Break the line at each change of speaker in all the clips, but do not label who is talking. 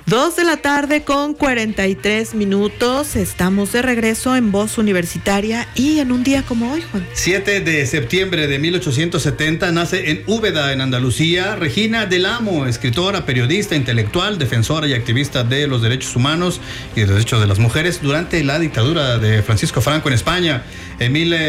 2:43 p.m. Estamos de regreso en Voz Universitaria y en un día como hoy, Juan.
7 de septiembre de 1870 nace en Úbeda, en Andalucía, Regina del Amo, escritora, periodista, intelectual, defensora y activista de los derechos humanos y de los derechos de las mujeres durante la dictadura de Francisco Franco en España. En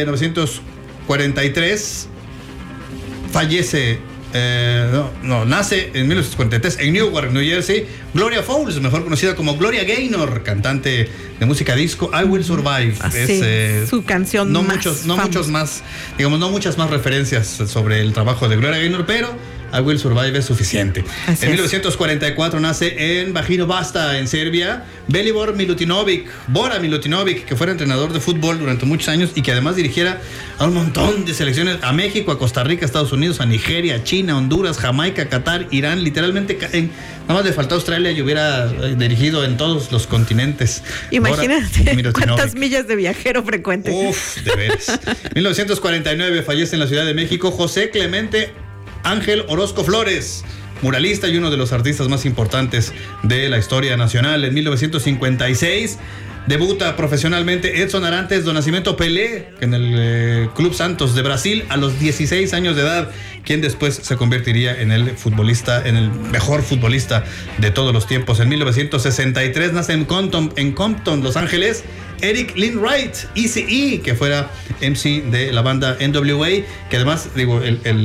1943 fallece. Nace en 1943 en Newark, New Jersey, Gloria Fowles, mejor conocida como Gloria Gaynor, cantante de música disco. I Will Survive
es su canción
no
más
muchas más referencias sobre el trabajo de Gloria Gaynor, pero I Will Survive es suficiente. En 1944 nace en Bajino Basta, en Serbia, Bora Milutinovic, que fuera entrenador de fútbol durante muchos años y que además dirigiera a un montón de selecciones, a México, a Costa Rica, a Estados Unidos, a Nigeria, a China, Honduras, Jamaica, Qatar, Irán, literalmente nada más le faltó Australia y hubiera dirigido en todos los continentes.
Imagínate cuántas millas de viajero frecuente.
Uf, de veras. 1949 fallece en la Ciudad de México José Clemente Ángel Orozco Flores, muralista y uno de los artistas más importantes de la historia nacional. En 1956 debuta profesionalmente Edson Arantes do Nascimento Pelé en el Club Santos de Brasil a los 16 años de edad, quien después se convertiría en el mejor futbolista de todos los tiempos. En 1963 nace en Compton, Los Ángeles, Eric Lynn Wright, Eazy-E, que fuera MC de la banda NWA, que además, el